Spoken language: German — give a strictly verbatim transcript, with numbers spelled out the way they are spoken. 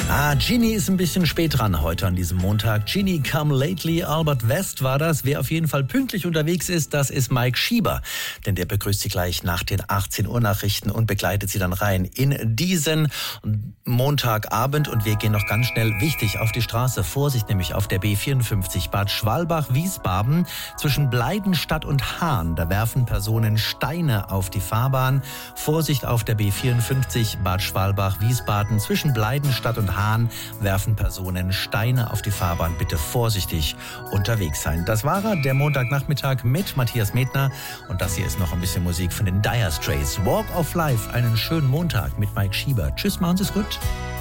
Ah, Ginny ist ein bisschen spät dran heute an diesem Montag. Ginny Come Lately, Albert West war das. Wer auf jeden Fall pünktlich unterwegs ist, das ist Mike Schieber. Denn der begrüßt Sie gleich nach den achtzehn Uhr Nachrichten und begleitet Sie dann rein in diesen Montagabend. Und wir gehen noch ganz schnell wichtig auf die Straße. Vorsicht nämlich auf der B vierundfünfzig Bad Schwalbach-Wiesbaden zwischen Bleidenstadt und Hahn. Da werfen Personen Steine auf die Fahrbahn. Vorsicht auf der B vierundfünfzig Bad Schwalbach-Wiesbaden zwischen Bleidenstadt und Hahn werfen Personen Steine auf die Fahrbahn. Bitte vorsichtig unterwegs sein. Das war er, der Montagnachmittag mit Matthias Medner. Und das hier ist noch ein bisschen Musik von den Dire Straits. Walk of Life, einen schönen Montag mit Mike Schieber. Tschüss, machen Sie es gut.